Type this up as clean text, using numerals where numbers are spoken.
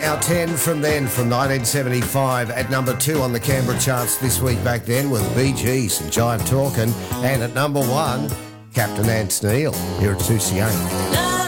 Our 10 from then, from 1975, at number 2 on the Canberra charts this week back then with Bee Gees and Jive Talkin', and at number 1, Captain Ant Neal here at 2CA.